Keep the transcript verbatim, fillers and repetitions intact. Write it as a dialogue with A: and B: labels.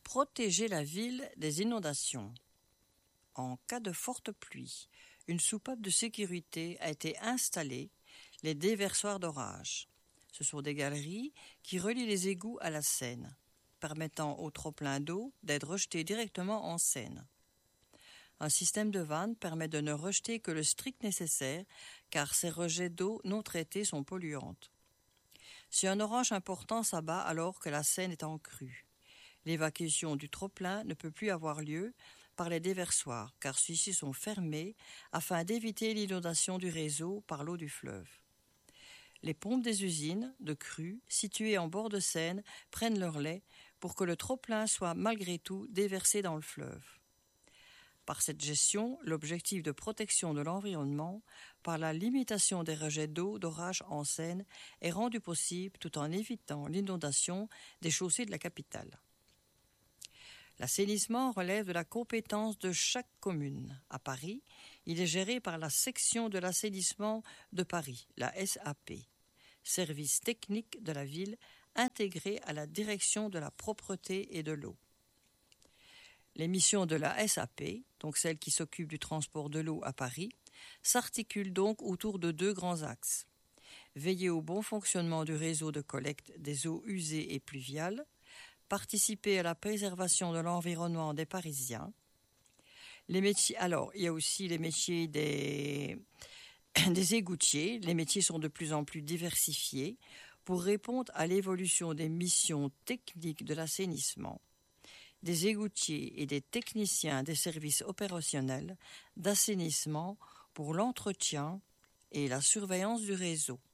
A: Protéger la ville des inondations. En cas de forte pluie, une soupape de sécurité a été installée, les déversoirs d'orage. Ce sont des galeries qui relient les égouts à la Seine, permettant au trop-plein d'eau d'être rejeté directement en Seine. Un système de vannes permet de ne rejeter que le strict nécessaire, car ces rejets d'eau non traités sont polluantes. Si un orage important s'abat alors que la Seine est en crue, l'évacuation du trop-plein ne peut plus avoir lieu par les déversoirs, car ceux-ci sont fermés afin d'éviter l'inondation du réseau par l'eau du fleuve. Les pompes des usines de crue situées en bord de Seine prennent leur lait pour que le trop-plein soit malgré tout déversé dans le fleuve. Par cette gestion, l'objectif de protection de l'environnement par la limitation des rejets d'eau d'orage en Seine est rendu possible tout en évitant l'inondation des chaussées de la capitale. L'assainissement relève de la compétence de chaque commune. À Paris, il est géré par la section de l'assainissement de Paris, la S A P, service technique de la ville intégré à la direction de la propreté et de l'eau. Les missions de la S A P, donc celle qui s'occupe du transport de l'eau à Paris, s'articulent donc autour de deux grands axes. Veiller au bon fonctionnement du réseau de collecte des eaux usées et pluviales, participer à la préservation de l'environnement des Parisiens. Les métiers, alors, il y a aussi les métiers des, des égoutiers. Les métiers sont de plus en plus diversifiés pour répondre à l'évolution des missions techniques de l'assainissement, des égoutiers et des techniciens des services opérationnels d'assainissement pour l'entretien et la surveillance du réseau.